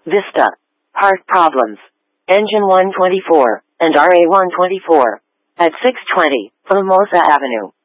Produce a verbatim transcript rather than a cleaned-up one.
Vista. Part problems. Engine one twenty-four and R A one twenty-four at six twenty Formosa Avenue.